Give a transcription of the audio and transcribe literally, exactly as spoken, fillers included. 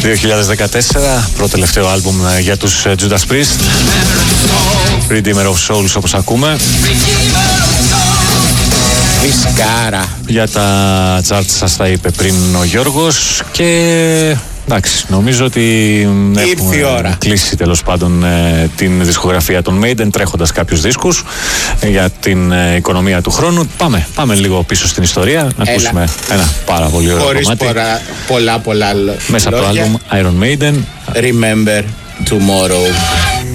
δύο χιλιάδες δεκατέσσερα, πρώτο τελευταίο άλμπουμ για τους Judas Priest, Redeemer of Souls όπως ακούμε. Φισκάρα. Για τα charts σας τα είπε πριν ο Γιώργος και εντάξει, νομίζω ότι έχουμε κλείσει τέλος πάντων την δισκογραφία των Maiden τρέχοντας κάποιους δίσκους για την οικονομία του χρόνου. Πάμε, πάμε λίγο πίσω στην ιστορία να Έλα. ακούσουμε ένα πάρα πολύ ωραίο Χωρίς κομμάτι πολλά, πολλά πολλά μέσα από το άλμπουμ Iron Maiden, Remember Tomorrow.